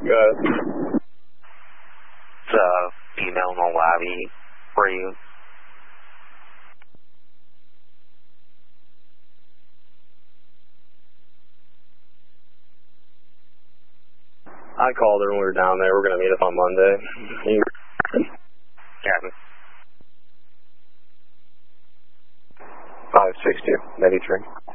Good. It's a female in the lobby for you. I called her when we were down there. We're going to meet up on Monday. Captain. 560, 93.